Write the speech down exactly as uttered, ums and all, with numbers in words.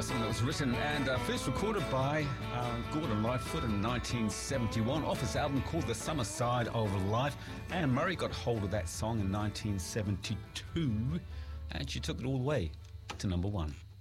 song that was written and uh, first recorded by uh, Gordon Lightfoot in nineteen seventy-one off his album called The Summer Side of Life. Anne Murray got hold of that song in nineteen seventy-two and she took it all the way to number one.